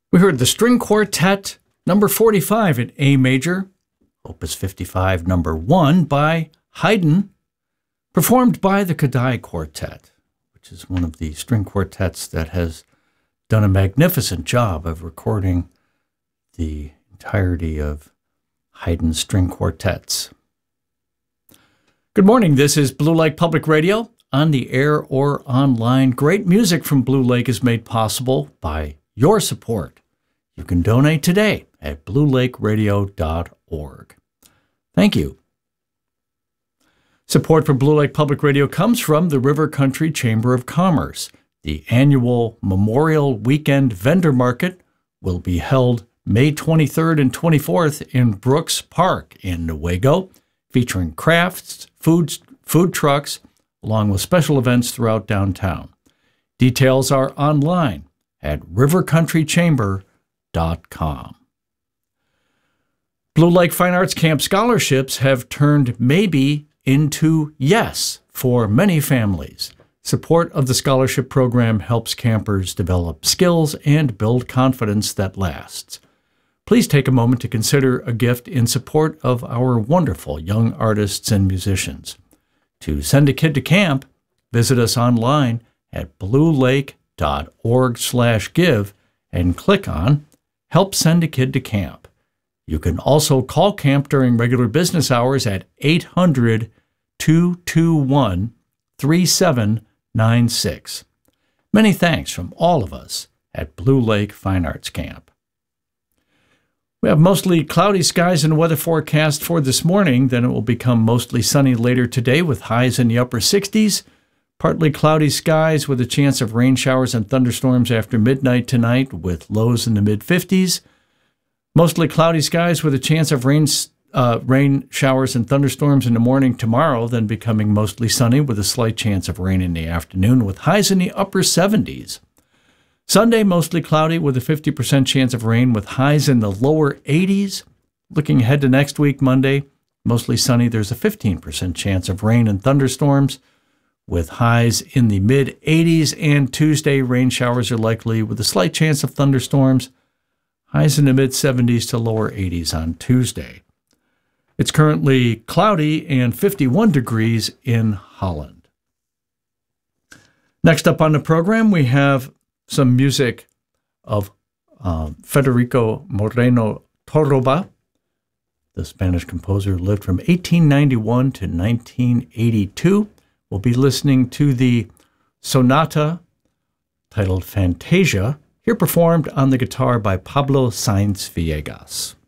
We heard the String Quartet, number 45 in A major, Opus 55, number 1 by Haydn, performed by the Kodály Quartet, which is one of the string quartets that has done a magnificent job of recording the entirety of Haydn's string quartets. Good morning. This is Blue Lake Public Radio, on the air or online. Great music from Blue Lake is made possible by your support. You can donate today at bluelakeradio.org. Thank you. Support for Blue Lake Public Radio comes from the River Country Chamber of Commerce. The annual Memorial Weekend Vendor Market will be held May 23rd and 24th in Brooks Park in Newaygo, featuring crafts, food trucks, along with special events throughout downtown. Details are online at rivercountrychamber.com. Blue Lake Fine Arts Camp scholarships have turned maybe into yes for many families. Support of the scholarship program helps campers develop skills and build confidence that lasts. Please take a moment to consider a gift in support of our wonderful young artists and musicians. To send a kid to camp, visit us online at bluelake.org/give and click on Help Send a Kid to Camp. You can also call camp during regular business hours at 800-221-3796. Many thanks from all of us at Blue Lake Fine Arts Camp. We have mostly cloudy skies in the weather forecast for this morning. Then it will become mostly sunny later today with highs in the upper 60s. Partly cloudy skies with a chance of rain showers and thunderstorms after midnight tonight with lows in the mid-50s. Mostly cloudy skies with a chance of rain showers and thunderstorms in the morning tomorrow, then becoming mostly sunny with a slight chance of rain in the afternoon with highs in the upper 70s. Sunday, mostly cloudy with a 50% chance of rain with highs in the lower 80s. Looking ahead to next week, Monday, mostly sunny. There's a 15% chance of rain and thunderstorms with highs in the mid-80s. And Tuesday, rain showers are likely with a slight chance of thunderstorms. Highs in the mid-70s to lower 80s on Tuesday. It's currently cloudy and 51 degrees in Holland. Next up on the program, we have some music of Federico Moreno Torroba. The Spanish composer lived from 1891 to 1982. We'll be listening to the sonata titled Fantasia, here performed on the guitar by Pablo Sainz Villegas.